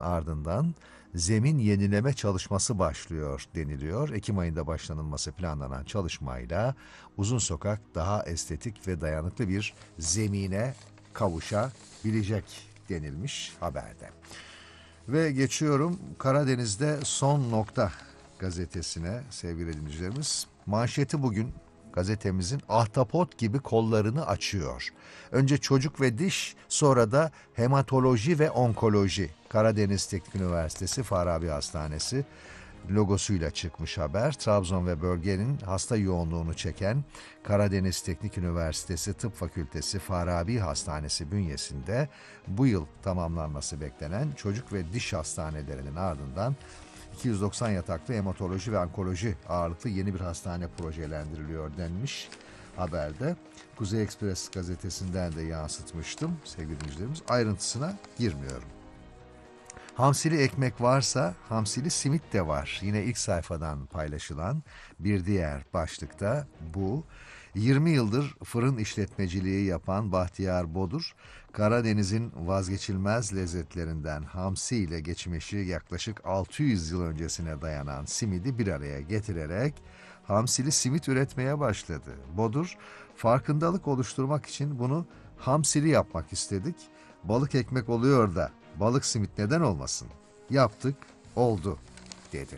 ardından zemin yenileme çalışması başlıyor deniliyor. Ekim ayında başlanılması planlanan çalışmayla Uzun Sokak daha estetik ve dayanıklı bir zemine kavuşabilecek denilmiş haberde. Ve geçiyorum Karadeniz'de Son Nokta gazetesine sevgili dinleyicilerimiz. Manşeti bugün gazetemizin ahtapot gibi kollarını açıyor. Önce çocuk ve diş, sonra da hematoloji ve onkoloji. Karadeniz Teknik Üniversitesi Farabi Hastanesi logosuyla çıkmış haber. Trabzon ve bölgenin hasta yoğunluğunu çeken Karadeniz Teknik Üniversitesi Tıp Fakültesi Farabi Hastanesi bünyesinde bu yıl tamamlanması beklenen çocuk ve diş hastanelerinin ardından 290 yataklı hematoloji ve onkoloji ağırlıklı yeni bir hastane projelendiriliyor denmiş haberde. Kuzey Ekspres gazetesinden de yansıtmıştım sevgili dinleyicilerimiz. Ayrıntısına girmiyorum. Hamsili ekmek varsa hamsili simit de var. Yine ilk sayfadan paylaşılan bir diğer başlıkta bu. 20 yıldır fırın işletmeciliği yapan Bahtiyar Bodur, Karadeniz'in vazgeçilmez lezzetlerinden hamsi ile geçmişi yaklaşık 600 yıl öncesine dayanan simidi bir araya getirerek hamsili simit üretmeye başladı. Bodur, farkındalık oluşturmak için bunu hamsili yapmak istedik. Balık ekmek oluyor da balık simit neden olmasın? Yaptık, oldu dedi.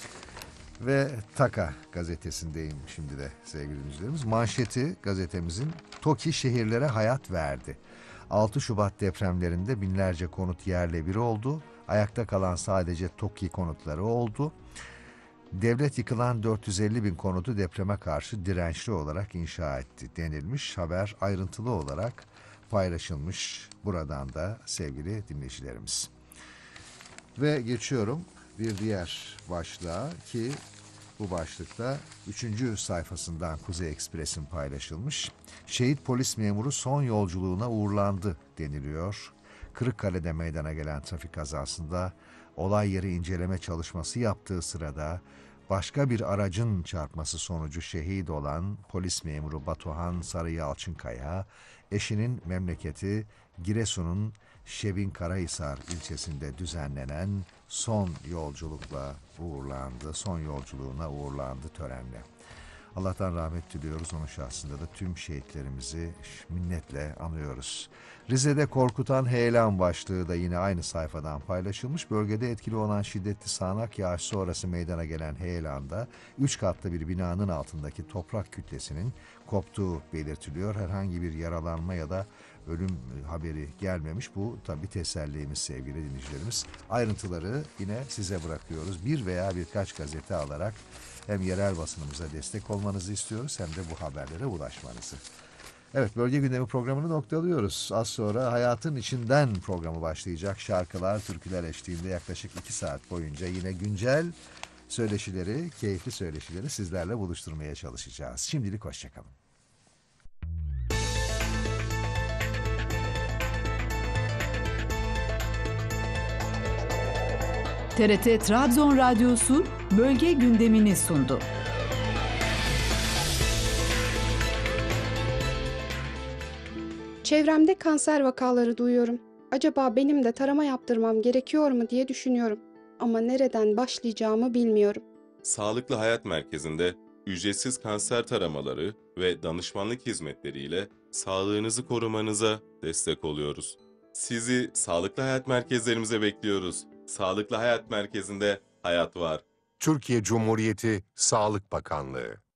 Ve Taka gazetesindeyim şimdi de sevgili dinleyicilerimiz. Manşeti gazetemizin TOKİ şehirlere hayat verdi. 6 Şubat depremlerinde binlerce konut yerle bir oldu. Ayakta kalan sadece TOKİ konutları oldu. Devlet yıkılan 450 bin konutu depreme karşı dirençli olarak inşa etti denilmiş. Haber ayrıntılı olarak paylaşılmış buradan da sevgili dinleyicilerimiz. Ve geçiyorum bir diğer başlığa ki bu başlıkta 3. sayfasından Kuzey Ekspres'in paylaşılmış. Şehit polis memuru son yolculuğuna uğurlandı deniliyor. Kırıkkale'de meydana gelen trafik kazasında olay yeri inceleme çalışması yaptığı sırada başka bir aracın çarpması sonucu şehit olan polis memuru Batuhan Sarı Yalçınkaya, eşinin memleketi Giresun'un Şebin Karahisar ilçesinde düzenlenen son yolculuğuna uğurlandı törenle. Allah'tan rahmet diliyoruz, onun şahsında da tüm şehitlerimizi minnetle anıyoruz. Rize'de korkutan heyelan başlığı da yine aynı sayfadan paylaşılmış. Bölgede etkili olan şiddetli sağanak yağış sonrası meydana gelen heyelanda 3 katlı bir binanın altındaki toprak kütlesinin koptuğu belirtiliyor. Herhangi bir yaralanma ya da ölüm haberi gelmemiş. Bu tabii tesellimiz sevgili dinleyicilerimiz. Ayrıntıları yine size bırakıyoruz. Bir veya birkaç gazete alarak hem yerel basınımıza destek olmanızı istiyoruz hem de bu haberlere ulaşmanızı. Evet, Bölge Gündemi programını noktalıyoruz. Az sonra Hayatın İçinden programı başlayacak. Şarkılar, türküler eşliğinde yaklaşık 2 saat boyunca yine güncel söyleşileri, keyifli söyleşileri sizlerle buluşturmaya çalışacağız. Şimdilik hoşçakalın. TRT Trabzon Radyosu bölge gündemini sundu. Çevremde kanser vakaları duyuyorum. Acaba benim de tarama yaptırmam gerekiyor mu diye düşünüyorum. Ama nereden başlayacağımı bilmiyorum. Sağlıklı Hayat Merkezi'nde ücretsiz kanser taramaları ve danışmanlık hizmetleriyle sağlığınızı korumanıza destek oluyoruz. Sizi Sağlıklı Hayat Merkezlerimize bekliyoruz. Sağlıklı Hayat Merkezi'nde hayat var. Türkiye Cumhuriyeti Sağlık Bakanlığı